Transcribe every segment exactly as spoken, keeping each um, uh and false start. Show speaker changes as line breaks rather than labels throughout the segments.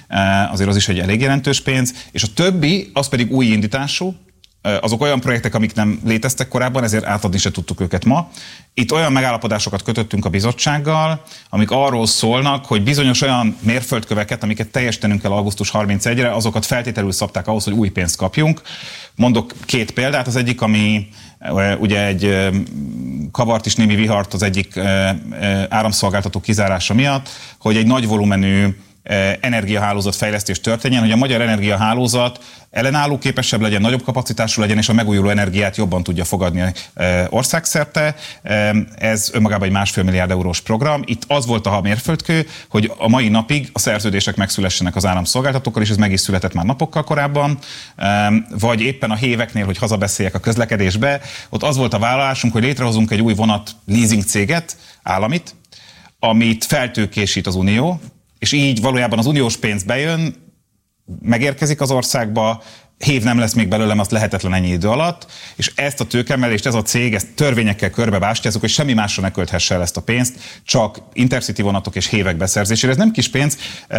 azért az is egy elég jelentős pénz, és a többi, az pedig új indítású, azok olyan projektek, amik nem léteztek korábban, ezért átadni se tudtuk őket ma. Itt olyan megállapodásokat kötöttünk a bizottsággal, amik arról szólnak, hogy bizonyos olyan mérföldköveket, amiket teljesítenünk kell augusztus harmincegyedikére, azokat feltételül szabták ahhoz, hogy új pénzt kapjunk. Mondok két példát, az egyik, ami ugye egy kavart is némi vihart az egyik áramszolgáltató kizárása miatt, hogy egy nagy volumenű energiahálózat fejlesztés történjen, hogy a magyar energiahálózat ellenálló képesebb legyen, nagyobb kapacitású legyen, és a megújuló energiát jobban tudja fogadni országszerte. Ez önmagában egy másfél milliárd eurós program. Itt az volt a mérföldkő, hogy a mai napig a szerződések megszülessenek az áramszolgáltatókkal, és ez meg is született már napokkal korábban. Vagy éppen a héveknél, hogy hazabeszéljek a közlekedésbe, ott az volt a vállalásunk, hogy létrehozunk egy új vonat leasing céget, államit, amit feltőkésít az Unió, és így valójában az uniós pénz bejön, megérkezik az országba, hév nem lesz még belőlem, azt lehetetlen ennyi idő alatt, és ezt a tőkeemelést, ez a cég, ezt törvényekkel körbebástyázzuk, hogy semmi másra ne költhesse el ezt a pénzt, csak intercity vonatok és hévek beszerzésére. Ez nem kis pénz,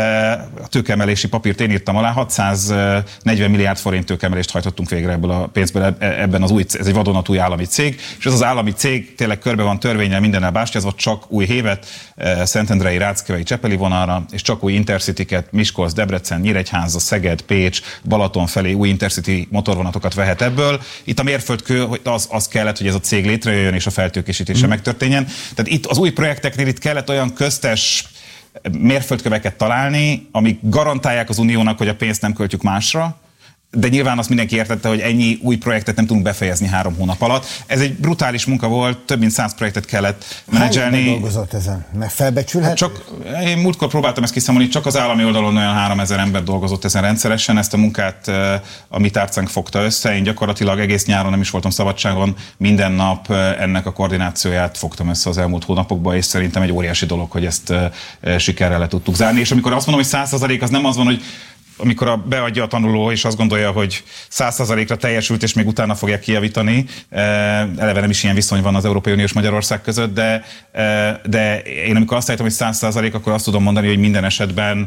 a tőkeemelési papírt én írtam alá, hatszáznegyven milliárd forint tőkeemelést hajtottunk végre ebből a pénzből, ebben az új, ez egy vadonatúj állami cég, és ez az állami cég tényleg körbe van törvényel mindennel bástyázva, csak új hévet, Szentendrei, Ráckevei, Csepeli vonalra, és csak új intercityket, Miskolc, Debrecen, Nyíregyháza, Szeged, Pécs, Balaton felé új intercity motorvonatokat vehet ebből. Itt a mérföldkő, hogy az, az kellett, hogy ez a cég létrejöjjön és a feltőkésítése mm. megtörténjen. Tehát itt az új projekteknél itt kellett olyan köztes mérföldköveket találni, amik garantálják az uniónak, hogy a pénzt nem költjük másra, de nyilván azt mindenki értette, hogy ennyi új projektet nem tudunk befejezni három hónap alatt. Ez egy brutális munka volt, több mint száz projektet kellett menedzselni.
Hány dolgozott ezen? Meg felbecsülhető?
Csak, én múltkor próbáltam ezt kiszámolni, csak az állami oldalon olyan háromezer ember dolgozott ezen rendszeresen. Ezt a munkát a mi tárcánk fogta össze. Én gyakorlatilag egész nyáron nem is voltam szabadságon, minden nap ennek a koordinációját fogtam össze az elmúlt hónapokban, és szerintem egy óriási dolog, hogy ezt sikerrel le tudtuk zárni. És amikor azt mondom, hogy száz százalék, az nem az van, hogy amikor a, beadja a tanuló, és azt gondolja, hogy száz százalékra teljesült, és még utána fogják kijavítani. Eleve nem is ilyen viszony van az Európai Unió és Magyarország között, de, de én amikor azt állítom, hogy száz százalék, akkor azt tudom mondani, hogy minden esetben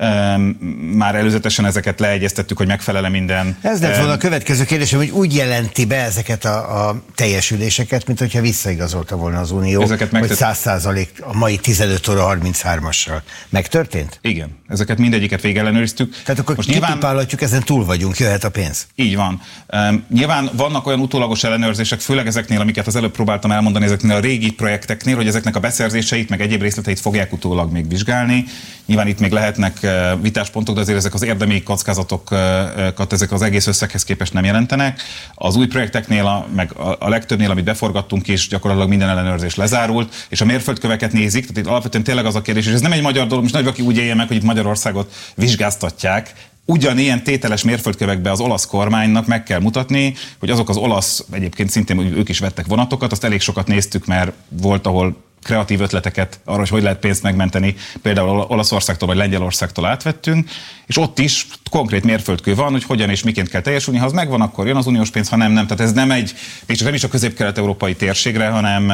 már előzetesen ezeket leegyeztettük, hogy megfelele minden.
Ez lett volna a következő kérdésem, hogy úgy jelenti be ezeket a, a teljesüléseket, mint hogyha visszaigazolta volna az Unió, ezeket hogy száz százalék a mai tizenöt óra harmincháromassal. Megtörtént?
Igen. Ezeket mindegyiket végellenőriztük.
Tehát akkor most kitipálhatjuk, ezen túl vagyunk, jöhet a pénz.
Így van. Um, nyilván vannak olyan utólagos ellenőrzések, főleg ezeknél, amiket az előbb próbáltam elmondani, ezeknél a régi projekteknél, hogy ezeknek a beszerzéseit, meg egyéb részleteit fogják utólag még vizsgálni. Nyilván itt még lehetnek uh, vitáspontok, de azért ezek az érdemi kockázatokat ezek az egész összeghez képest nem jelentenek. Az új projekteknél, a, meg a, a legtöbbnél, amit beforgattunk is, gyakorlatilag minden ellenőrzés lezárult, és a mérföldköveket nézik, tehát itt alapvetően tényleg az a kérdés, és ez nem egy magyar dolog, most nagy aki úgy élje meg, hogy itt Magyarországot vizsgáztatják. Ugyanilyen tételes mérföldkövekbe az olasz kormánynak meg kell mutatni, hogy azok az olasz, egyébként szintén ők is vettek vonatokat, azt elég sokat néztük, mert volt, ahol kreatív ötleteket arra, hogy hogy lehet pénzt megmenteni, például Olaszországtól vagy Lengyelországtól átvettünk, és ott is konkrét mérföldkő van, hogy hogyan és miként kell teljesülni. Ha az megvan, akkor jön az uniós pénz, ha nem, nem. Tehát ez nem egy, még csak nem is a közép-kelet-európai térségre, hanem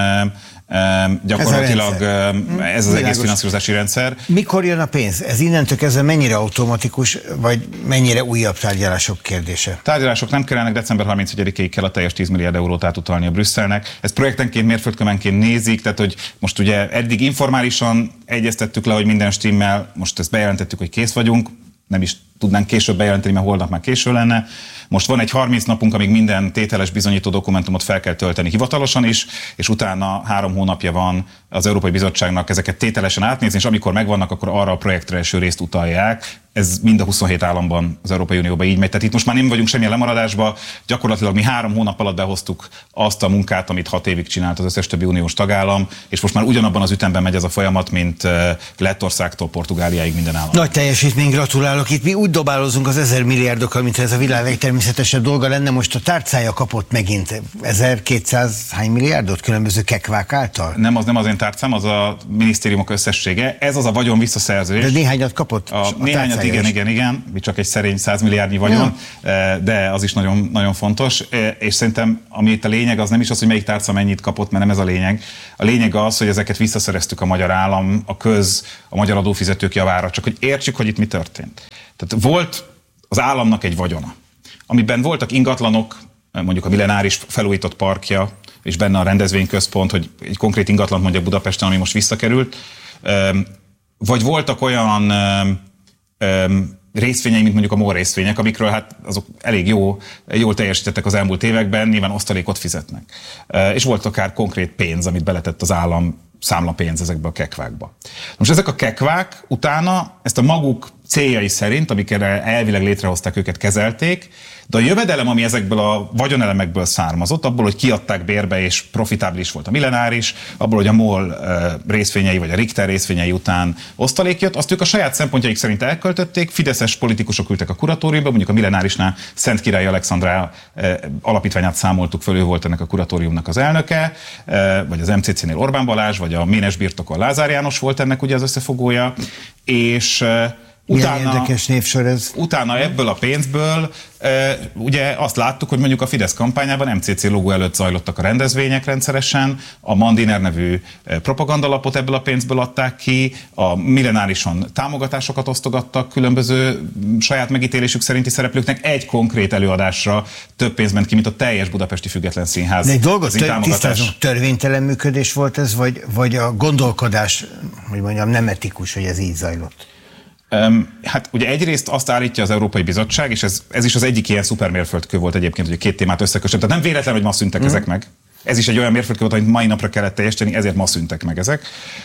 gyakorlatilag ez, ez az egész finanszírozási rendszer.
Mikor jön a pénz? Ez innentől kezdve mennyire automatikus, vagy mennyire újabb tárgyalások kérdése?
Tárgyalások nem kellene, december harmincegyedikéig kell a teljes tíz milliárd eurót átutalni a Brüsszelnek. Ez projektenként, mérföldkövenként nézik, tehát hogy most ugye eddig informálisan egyeztettük le, hogy minden stimmel, most ezt bejelentettük, hogy kész vagyunk, nem is tudnánk később bejelenteni, mert holnap már késő lenne. Most van egy harminc napunk, amíg minden tételes bizonyító dokumentumot fel kell tölteni hivatalosan is, és utána három hónapja van az Európai Bizottságnak ezeket tételesen átnézni, és amikor megvannak, akkor arra a projektre első részt utalják. Ez mind a huszonhét államban az Európai Unióban így megy. Tehát itt most már nem vagyunk semmilyen lemaradásba. Gyakorlatilag mi három hónap alatt behoztuk azt a munkát, amit hat évig csinált az összes többi uniós tagállam, és most már ugyanabban az ütemben megy ez a folyamat, mint Lettországtól Portugáliáig minden állam.
Nagy teljesítmény, gratulálok. Itt mi úgy dobálozunk az ezer milliárdokkal, mintha ez a világ legtermészetesebb dolga lenne. Most a tárcája kapott megint ezerkétszáz hány milliárdot különböző kekvák által? Nem, az nem az én tárcám, az a minisztériumok összessége. Ez az a vagyon visszaszerzés. De néhányat kapott? A, a néhányat igen, igen, igen, csak egy szerény száz milliárdnyi vagyon, ja. De az is nagyon, nagyon fontos. És szerintem, ami itt a lényeg, az nem is az, hogy melyik tárca mennyit kapott, mert nem ez a lényeg. A lényeg az, hogy ezeket visszaszereztük a magyar állam, a köz, a magyar adófizetők javára. Csak hogy értsük, hogy itt mi történt.
Tehát volt az államnak egy vagyona, amiben voltak ingatlanok, mondjuk a Millenáris felújított parkja, és benne a rendezvényközpont, hogy egy konkrét ingatlant mondja Budapesten, ami most visszakerült, vagy voltak olyan részvényei, mint mondjuk a MOL részvények, amikről hát azok elég jó, jól teljesítettek az elmúlt években, nyilván osztalékot fizetnek. És volt akár konkrét pénz, amit beletett az állam, számlapénz ezekbe a kekvákba. Most ezek a kekvák utána ezt a maguk céljai szerint, amikre elvileg létrehozták őket, kezelték, de a jövedelem, ami ezekből a vagyonelemekből származott, abból, hogy kiadták bérbe és profitábilis volt a Millenáris, abból, hogy a MOL részvényei vagy a Richter részvényei után osztalék jött, azt ők a saját szempontjaik szerint elköltötték, fideszes politikusok ültek a kuratóriumba, mondjuk a Millenárisnál Szent Király Alexandra alapítványát számoltuk föl, ő volt ennek a kuratóriumnak az elnöke, vagy az em cé cé-nél Orbán Balázs, vagy a Ménes birtokon Lázár János volt ennek ugye az összefogója, és
Utána, érdekes névsor ez.
Utána ebből a pénzből e, ugye azt láttuk, hogy mondjuk a Fidesz kampányában em cé cé logó előtt zajlottak a rendezvények rendszeresen, a Mandiner nevű propagandalapot ebből a pénzből adták ki, a Millenárison támogatásokat osztogattak különböző saját megítélésük szerinti szereplőknek, egy konkrét előadásra több pénz ment ki, mint a teljes budapesti független színház.
De egy dolgot tisztázunk, törvénytelen működés volt ez, vagy, vagy a gondolkodás, hogy mondjam, nem etikus, hogy ez így zajlott?
Hát ugye egyrészt azt állítja az Európai Bizottság, és ez, ez is az egyik ilyen szupermérföldkő volt egyébként, hogy a két témát összekössön. Tehát nem véletlen, hogy ma szűntek mm. ezek meg. Ez is egy olyan mérföldkő volt, amit mai napra kellett teljesíteni, ezért ma szűntek meg ezek.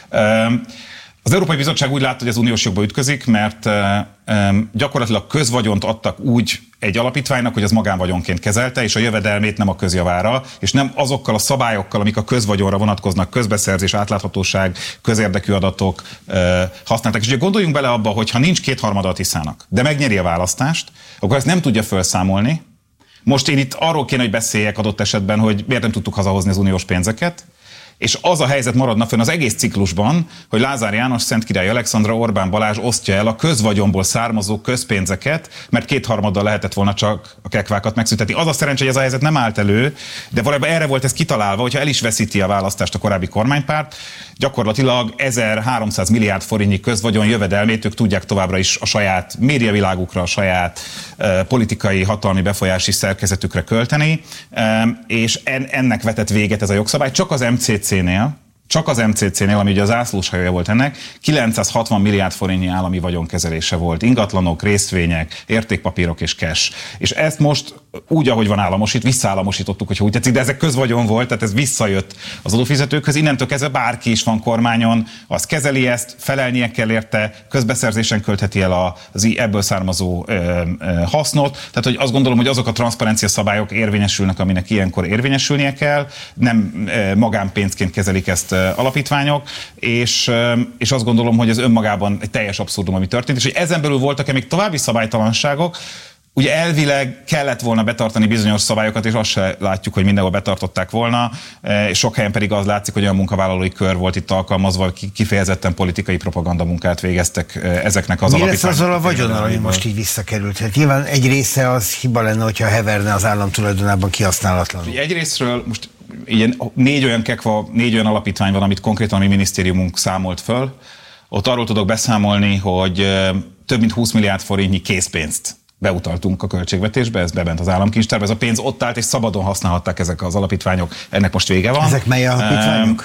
Az Európai Bizottság úgy látta, hogy az uniós jogba ütközik, mert gyakorlatilag közvagyont adtak úgy egy alapítványnak, hogy az magánvagyonként kezelte, és a jövedelmét nem a közjavára, és nem azokkal a szabályokkal, amik a közvagyonra vonatkoznak, közbeszerzés, átláthatóság, közérdekű adatok használták. És ugye gondoljunk bele abba, hogy ha nincs kétharmada a Tiszának, de megnyeri a választást, akkor ezt nem tudja felszámolni. Most én itt arról kéne, hogy beszéljek adott esetben, hogy miért nem tudtuk hazahozni az uniós pénzeket, és az a helyzet maradna fönn az egész ciklusban, hogy Lázár János, Szent Király Alexandra, Orbán Balázs osztja el a közvagyonból származó közpénzeket, mert kétharmaddal lehetett volna csak a kekvákat megszüntetni. Az a szerencsé, hogy ez a helyzet nem állt elő, de valójában erre volt ez kitalálva, hogyha el is veszíti a választást a korábbi kormánypárt, gyakorlatilag ezerháromszáz milliárd forintnyi közvagyon jövedelmét ők tudják továbbra is a saját médiavilágukra, a saját uh, politikai hatalmi befolyási szerkezetükre költeni, um, és en, ennek vetett véget ez a jogszabály. Csak az em cé cé-nél, csak az em cé cé-nél, ami ugye az zászlós hajója volt ennek, kilencszázhatvan milliárd forintnyi állami vagyonkezelése volt. Ingatlanok, részvények, értékpapírok és cash. És ezt most úgy, ahogy van államosít, visszaállamosítottuk, hogyha úgy tetszik, de ezek közvagyon volt, tehát ez visszajött az adófizetőkhöz. Innentől kezdve bárki is van kormányon, az kezeli ezt, felelnie kell érte, közbeszerzésen költheti el az ebből származó ö, ö, hasznot. Tehát, hogy azt gondolom, hogy azok a transzparencia szabályok érvényesülnek, aminek ilyenkor érvényesülnie kell, nem ö, magánpénzként kezelik ezt alapítványok, és, és azt gondolom, hogy ez önmagában egy teljes abszurdum, ami történt, és hogy ezen belül voltak-e még további szabálytalanságok. Ugye elvileg kellett volna betartani bizonyos szabályokat, és azt se látjuk, hogy mindenhol betartották volna, és sok helyen pedig az látszik, hogy olyan munkavállalói kör volt itt alkalmazva, hogy kifejezetten politikai propaganda munkát végeztek ezeknek az alapítványoknak. Mi lesz azzal a
vagyonnal, ami most így visszakerült? Hát nyilván egy része az hiba lenne, hogyha heverne az állam tulajdonában kihasználatlanul.
Egyrésztről most ilyen négy olyan kekva, négy olyan alapítvány van, amit konkrétan a mi minisztériumunk számolt föl. Ott arról tudok beszámolni, hogy több mint húsz milliárd forintnyi készpénzt beutaltunk a költségvetésbe, ez bement az államkincstárba, ez a pénz ott állt, és szabadon használhatták ezek az alapítványok, ennek most vége van.
Ezek mely alapítványok?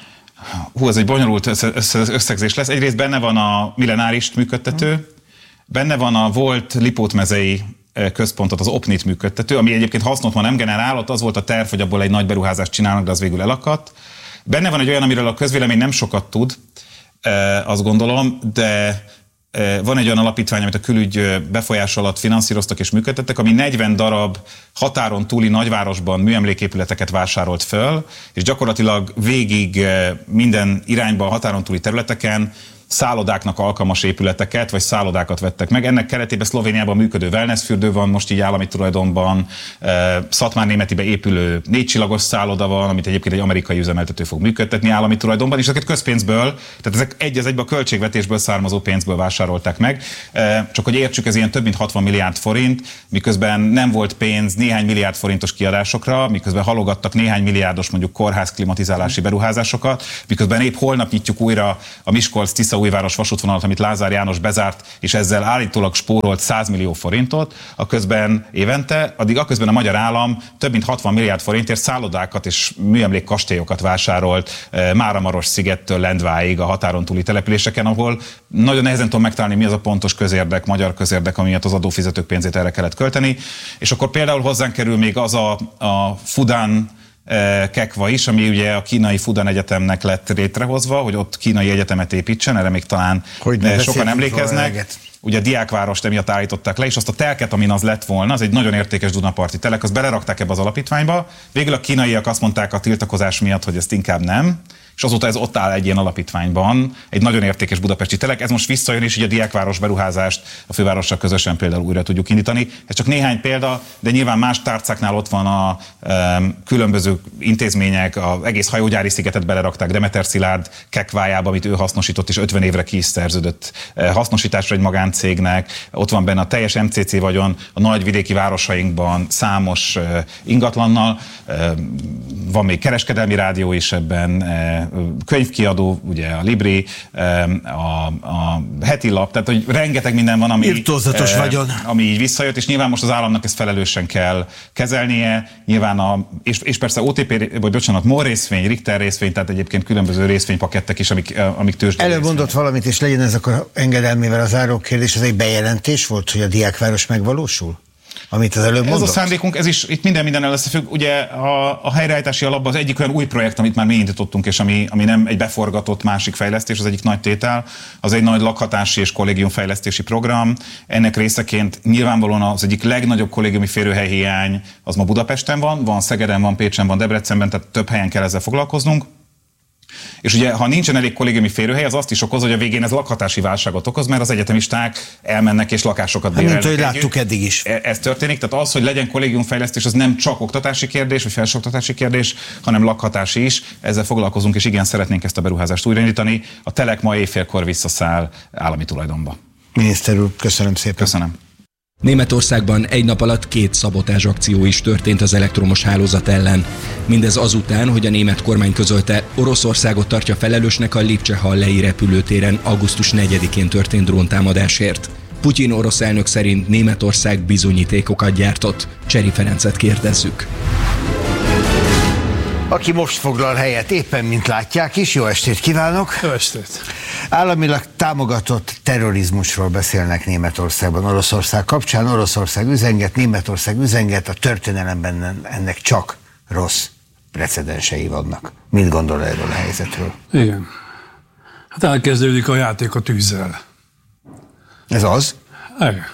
Hú, ez egy bonyolult összegzés lesz. Egyrészt benne van a Millenárist működtető, benne van a volt Lipótmezei központot, az Opnit működtető, ami egyébként hasznot ma nem generál, ott az volt a terv, hogy abból egy nagy beruházást csinálnak, de az végül elakadt. Benne van egy olyan, amiről a közvélemény nem sokat tud, azt gondolom, de van egy olyan alapítvány, amit a külügy befolyás alatt finanszíroztak és működtettek, ami negyven darab határon túli nagyvárosban műemléképületeket vásárolt föl, és gyakorlatilag végig minden irányba a határon túli területeken szállodáknak alkalmas épületeket, vagy szállodákat vettek meg. Ennek keretében Szlovéniában működő wellnessfürdő van most így állami tulajdonban, Szatmárnémetibe épülő négycsillagos szálloda van, amit egyébként egy amerikai üzemeltető fog működtetni állami tulajdonban, és ezeket közpénzből, tehát ezek egy az egybe a költségvetésből származó pénzből vásárolták meg. Csak hogy értsük, ez ilyen több mint hatvan milliárd forint, miközben nem volt pénz néhány milliárd forintos kiadásokra, miközben halogattak néhány milliárdos mondjuk kórház klimatizálási beruházásokat, miközben épp holnap nyitjuk újra a Miskolc-Tisza Budaújváros vasútvonalat, amit Lázár János bezárt, és ezzel állítólag spórolt száz millió forintot, aközben évente, addig aközben a magyar állam több mint hatvan milliárd forintért szállodákat és műemlék kastélyokat vásárolt Máramaros szigettől Lendváig a határon túli településeken, ahol nagyon nehezen tudom megtalálni, mi az a pontos közérdek, magyar közérdek, amiatt az adófizetők pénzét erre kellett költeni. És akkor például hozzánk kerül még az a, a Fudan Kekva is, ami ugye a kínai Fudan Egyetemnek lett létrehozva, hogy ott kínai egyetemet építsen, erre még talán sokan emlékeznek. Ugye a diákvárost emiatt állították le, és azt a telket, amin az lett volna, az egy nagyon értékes dunaparti telek, azt belerakták ebbe az alapítványba. Végül a kínaiak azt mondták a tiltakozás miatt, hogy ezt inkább nem, és azóta ez ott áll egy ilyen alapítványban, egy nagyon értékes budapesti telek. Ez most visszajön, és így a diákváros beruházást a fővárossal közösen például újra tudjuk indítani. Ez csak néhány példa, de nyilván más tárcáknál ott van a um, különböző intézmények, az egész hajógyári szigetet belerakták Demeter Szilárd Kekvájába, amit ő hasznosított, és ötven évre ki is szerződött uh, hasznosításra egy magáncégnek. Ott van benne a teljes em cé cé vagyon, a nagy vidéki városainkban számos uh, ingatlannal. Uh, van még kereskedelmi rádió is ebben, uh, könyvkiadó, ugye a Libri, a, a heti lap, tehát hogy rengeteg minden van, ami,
Irtózatos vagyon.
ami így visszajött, és nyilván most az államnak ezt felelősen kell kezelnie, nyilván a, és, és persze o té pé, vagy bocsánat, MOL részvény, Richter részvény, tehát egyébként különböző részvénypakettek is, amik, amik tőzsdén.
Előbb mondott valamit, és legyen ez akkor engedelmével az zárókérdés, ez egy bejelentés volt, hogy a diákváros megvalósul? Amit az előbb mondott?
Ez a szándékunk, ez is itt minden minden összefügg. Ugye a, a helyreállítási alapban az egyik olyan új projekt, amit már mi indítottunk, és ami, ami nem egy beforgatott másik fejlesztés, az egyik nagy tétel, az egy nagy lakhatási és kollégiumfejlesztési program. Ennek részeként nyilvánvalóan az egyik legnagyobb kollégiumi férőhely hiány az ma Budapesten van, van Szegeden, van Pécsen, van Debrecenben, tehát több helyen kell ezzel foglalkoznunk. És ugye, ha nincsen elég kollégiumi férőhely, az azt is okoz, hogy a végén ez lakhatási válságot okoz, mert az egyetemisták elmennek és lakásokat bérelnek.
Mint ahogy láttuk eddig is.
Ez történik, tehát az, hogy legyen kollégiumfejlesztés, az nem csak oktatási kérdés, vagy felsőoktatási kérdés, hanem lakhatási is. Ezzel foglalkozunk, és igen, szeretnénk ezt a beruházást újraindítani. A telek ma éjfélkor visszaszáll állami tulajdonba.
Miniszter úr, köszönöm szépen.
Köszönöm.
Németországban egy nap alatt két szabotázs akció is történt az elektromos hálózat ellen. Mindez azután, hogy a német kormány közölte, Oroszországot tartja felelősnek a Lipcse-Hallei repülőtéren augusztus negyedikén történt dróntámadásért. Putyin orosz elnök szerint Németország bizonyítékokat gyártott. Cseri Ferencet kérdezzük.
Aki most foglal helyet, éppen mint látják is, jó estét kívánok!
Jó estét!
Államilag támogatott terrorizmusról beszélnek Németországban, Oroszország kapcsán. Oroszország üzenget, Németország üzenget, a történelemben ennek csak rossz precedensei vannak. Mit gondol erről a helyzetről?
Igen. Hát elkezdődik a játék a tűzzel.
Ez az?
Igen.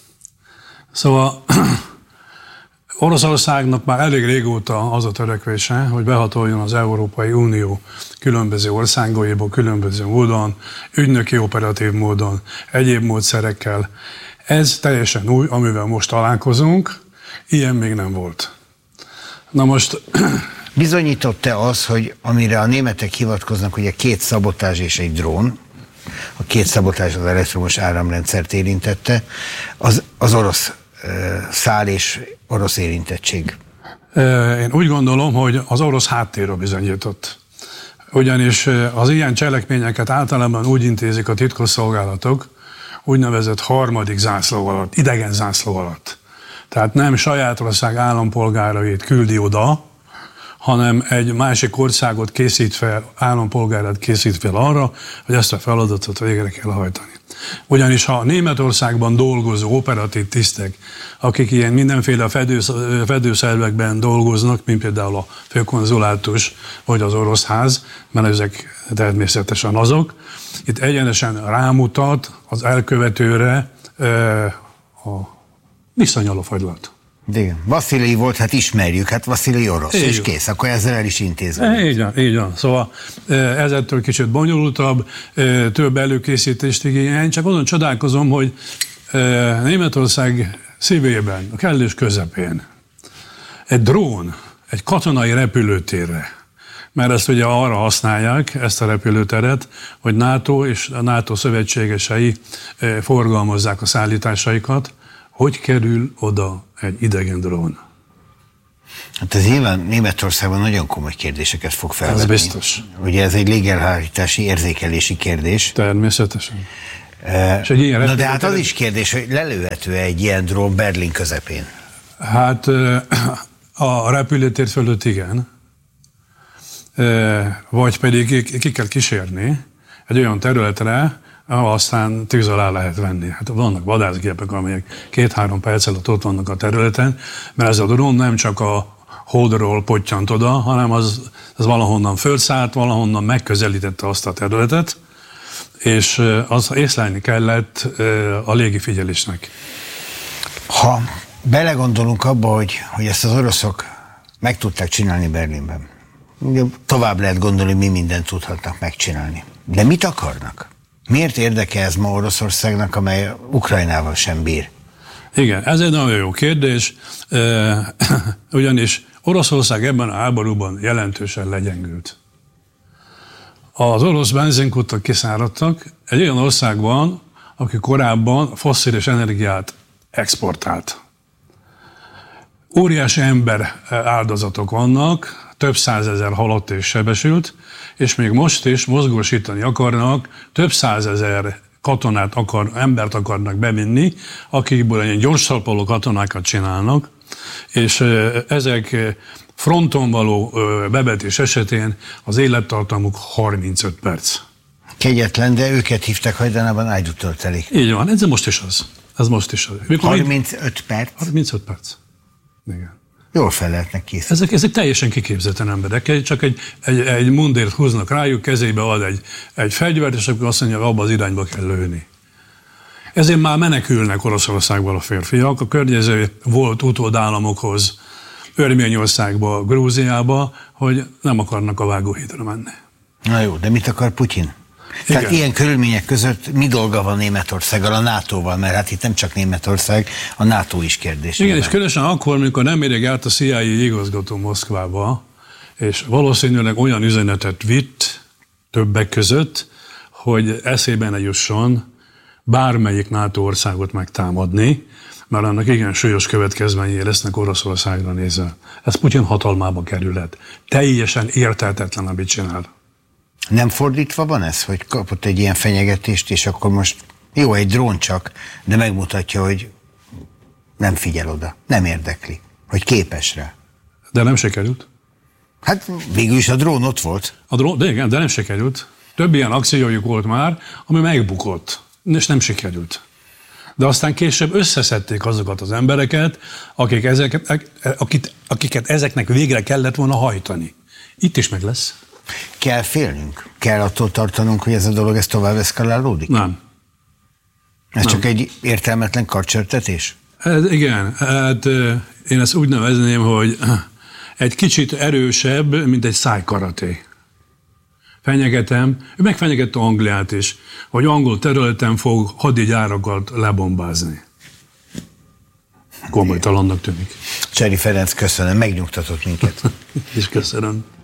Szóval Oroszországnak már elég régóta az a törekvése, hogy behatoljon az Európai Unió különböző országaiból, különböző módon, ügynöki operatív módon, egyéb módszerekkel. Ez teljesen új, amivel most találkozunk, ilyen még nem volt. Na most...
Bizonyított-e az, hogy amire a németek hivatkoznak, ugye két szabotázs és egy drón, a két szabotázs az elektromos áramrendszert érintette, az, az orosz szál és orosz érintettség?
Én úgy gondolom, hogy az orosz háttérről bizonyított. Ugyanis az ilyen cselekményeket általában úgy intézik a titkosszolgálatok, úgynevezett harmadik zászló alatt, idegen zászló alatt. Tehát nem saját ország állampolgárait küldi oda, hanem egy másik országot készít fel, állampolgárát készít fel arra, hogy ezt a feladatot végre kell hajtani. Ugyanis ha Németországban dolgozó operatív tisztek, akik ilyen mindenféle fedősz, fedőszervekben dolgoznak, mint például a főkonzulátus vagy az orosz ház, mert ezek természetesen azok, itt egyenesen rámutat az elkövetőre e, a viszonyaló fagylat.
Igen. Vasszilij volt, hát ismerjük, hát Vasszilij orosz, így és van. Kész, akkor ezzel el is intézve.
Így van, így van. Szóval ezettől kicsit bonyolultabb, több előkészítést igényel. Én csak azon csodálkozom, hogy Németország szívében, a kellős közepén egy drón, egy katonai repülőtérre, mert ezt ugye arra használják, ezt a repülőteret, hogy NATO és a NATO szövetségesei forgalmazzák a szállításaikat. Hogy kerül oda egy idegen drón?
Hát ez nyilván Németországban nagyon komoly kérdéseket fog felvetni.
Ez biztos.
Ugye ez egy légelhárítási, érzékelési kérdés.
Természetesen.
E, És egy ilyen na de hát az is kérdés, hogy lelőhető egy ilyen drón Berlin közepén?
Hát a repülőtér fölött igen. Vagy pedig ki kell kísérni egy olyan területre, ahol aztán tűz alá lehet venni. Hát vannak vadászgépek, amelyek két-három perc alatt ott vannak a területen, mert ez a drón nem csak a holdról pottyant oda, hanem az, az valahonnan fölszállt, valahonnan megközelítette azt a területet, és az észlelni kellett a légifigyelésnek.
Ha belegondolunk abba, hogy, hogy ezt az oroszok meg tudták csinálni Berlinben, tovább lehet gondolni, mi mindent tudhatnak megcsinálni. De mit akarnak? Miért érdekel ez ma Oroszországnak, amely Ukrajnával sem bír?
Igen, ez egy nagyon jó kérdés, ugyanis Oroszország ebben a háborúban jelentősen legyengült. Az orosz benzinkutak kiszáradtak egy olyan országban, aki korábban fosszilis energiát exportált. Óriási ember áldozatok vannak, több százezer halott és sebesült, és még most is mozgósítani akarnak, több százezer katonát akar, embert akarnak bevinni, akikből ilyen gyorsalpoló katonákat csinálnak, és ezek fronton való bevetés esetén az élettartamuk harmincöt perc.
Kegyetlen, de őket hívták hajdanában ágyútöltelik.
Így van, ez most is az. Ez most is az.
Mikor harmincöt perc?
harmincöt perc. Igen.
Jól fel lehetnek készíteni.
Ezek, ezek teljesen kiképzetlen emberek, csak egy, egy, egy mundért húznak rájuk, kezébe ad egy, egy fegyvert, és akkor azt mondja, hogy abba az irányba kell lőni. Ezért már menekülnek Oroszországból a férfiak, a környező volt utódállamokhoz, Örményországba, Grúziába, hogy nem akarnak a vágóhídra menni.
Na jó, de mit akar Putyin? Tehát igen. Ilyen körülmények között mi dolga van Németországgal, a nátóval, mert hát itt nem csak Németország, a NATO is kérdés.
Igen, és különösen akkor, amikor nemrég állt a C I A igazgató Moszkvába, és valószínűleg olyan üzenetet vitt többek között, hogy eszébe ne jusson bármelyik NATO országot megtámadni, mert annak igen súlyos következményei lesznek Oroszországra nézve. Ez Putyin hatalmába kerülhet. Teljesen érthetetlen, amit csinál.
Nem fordítva van ez, hogy kapott egy ilyen fenyegetést, és akkor most jó, egy drón csak, de megmutatja, hogy nem figyel oda, nem érdekli, hogy képes rá.
De nem sikerült.
Hát végül is a drón ott volt.
A drón, de igen, de nem sikerült. Több ilyen akciójuk volt már, ami megbukott, és nem sikerült. De aztán később összeszedték azokat az embereket, akik ezeket, akit, akiket ezeknek végre kellett volna hajtani. Itt is meg lesz.
Kell félnünk? Kell attól tartanunk, hogy ez a dolog ez tovább eszkalálódik?
Nem.
Ez
Nem.
csak egy értelmetlen karcsörtetés?
Hát igen, hát én ezt úgy nevezném, hogy egy kicsit erősebb, mint egy szájkaraté. Fenyegetem, ő megfenyegette Angliát is, hogy angol területen fog hadigyárakat lebombázni. Komolytalannak tűnik.
Cseri Ferenc, köszönöm, megnyugtatott minket.
És köszönöm.